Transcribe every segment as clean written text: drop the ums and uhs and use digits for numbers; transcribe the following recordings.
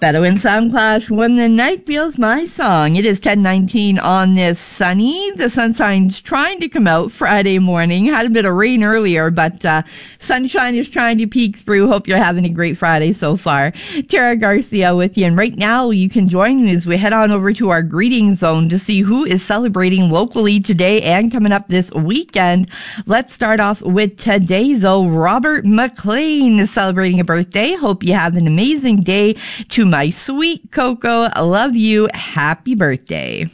Beto and Soundclash, When the Night Feels My Song. It is 10:19 on this sunny. The sunshine's trying to come out Friday morning. Had a bit of rain earlier, but sunshine is trying to peek through. Hope you're having a great Friday so far. Tara Garcia with you. And right now, you can join me as we head on over to our greeting zone to see who is celebrating locally today and coming up this weekend. Let's start off with today, though. Robert McLean is celebrating a birthday. Hope you have an amazing day. To my sweet Coco, I love you. Happy birthday.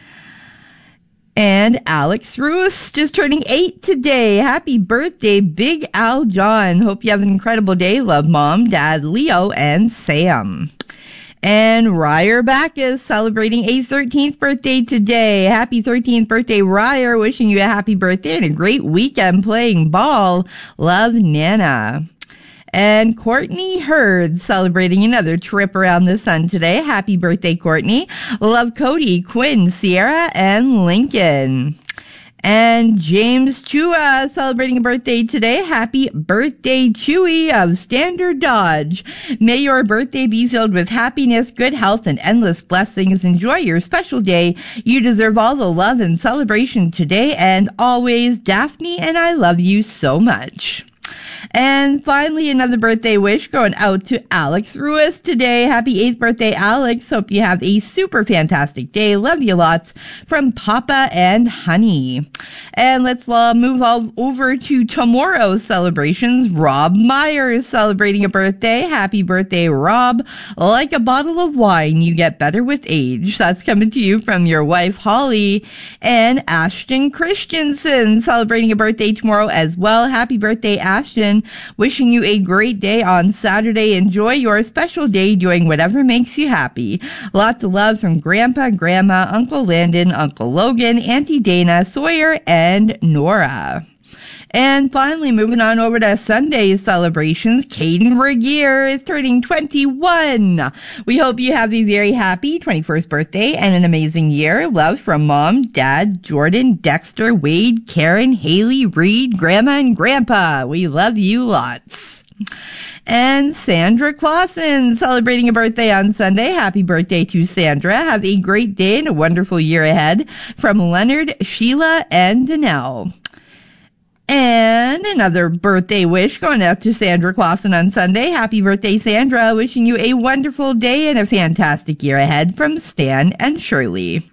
And Alex Ruiz just turning 8 today. Happy birthday, Big Al John. Hope you have an incredible day. Love Mom, Dad, Leo, and Sam. And Ryer Backus celebrating a 13th birthday today. Happy 13th birthday, Ryer. Wishing you a happy birthday and a great weekend playing ball. Love, Nana. And Courtney Hurd celebrating another trip around the sun today. Happy birthday, Courtney. Love Cody, Quinn, Sierra, and Lincoln. And James Chua celebrating a birthday today. Happy birthday, Chewy of Standard Dodge. May your birthday be filled with happiness, good health, and endless blessings. Enjoy your special day. You deserve all the love and celebration today and always. Daphne, and I love you so much. And finally, another birthday wish going out to Alex Ruiz today. Happy 8th birthday, Alex. Hope you have a super fantastic day. Love you lots from Papa and Honey. And let's move all over to tomorrow's celebrations. Rob Myers celebrating a birthday. Happy birthday, Rob. Like a bottle of wine, you get better with age. That's coming to you from your wife, Holly. And Ashton Christensen celebrating a birthday tomorrow as well. Happy birthday, Ashton. Wishing you a great day on Saturday. Enjoy your special day doing whatever makes you happy. Lots of love from Grandpa, Grandma, Uncle Landon, Uncle Logan, Auntie Dana, Sawyer, and Nora. And finally, moving on over to Sunday's celebrations, Caden Regier is turning 21. We hope you have a very happy 21st birthday and an amazing year. Love from Mom, Dad, Jordan, Dexter, Wade, Karen, Haley, Reed, Grandma, and Grandpa. We love you lots. And Sandra Clausen celebrating a birthday on Sunday. Happy birthday to Sandra. Have a great day and a wonderful year ahead. From Leonard, Sheila, and Danelle. And another birthday wish going out to Sandra Clausen on Sunday. Happy birthday, Sandra. Wishing you a wonderful day and a fantastic year ahead from Stan and Shirley.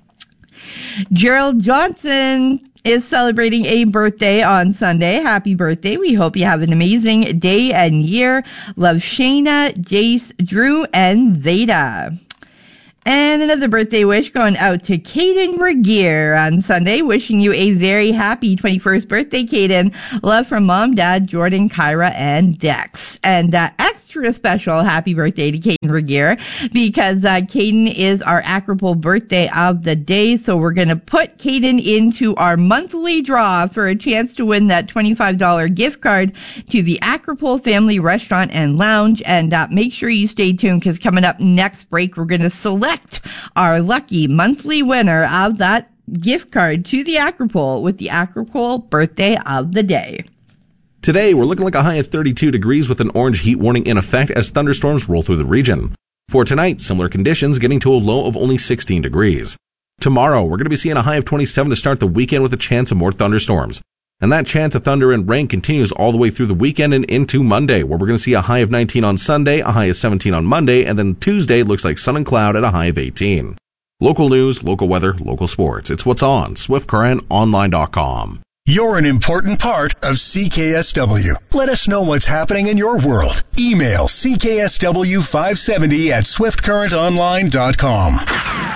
Gerald Johnson is celebrating a birthday on Sunday. Happy birthday. We hope you have an amazing day and year. Love Shayna, Jace, Drew, and Zeta. And another birthday wish going out to Caden Regier on Sunday. Wishing you a very happy 21st birthday, Caden. Love from Mom, Dad, Jordan, Kyra, and Dex. And extra special happy birthday to Caden Regier because Caden is our Acropole birthday of the day. So we're going to put Caden into our monthly draw for a chance to win that $25 gift card to the Acropole Family Restaurant and Lounge. And make sure you stay tuned because coming up next break, we're going to select our lucky monthly winner of that gift card to the Acropole with the Acropole birthday of the day. Today, we're looking like a high of 32 degrees with an orange heat warning in effect as thunderstorms roll through the region. For tonight, similar conditions getting to a low of only 16 degrees. Tomorrow, we're going to be seeing a high of 27 to start the weekend with a chance of more thunderstorms. And that chance of thunder and rain continues all the way through the weekend and into Monday, where we're going to see a high of 19 on Sunday, a high of 17 on Monday, and then Tuesday looks like sun and cloud at a high of 18. Local news, local weather, local sports. It's what's on SwiftCurrentOnline.com. You're an important part of CKSW. Let us know what's happening in your world. Email CKSW570 at SwiftCurrentOnline.com.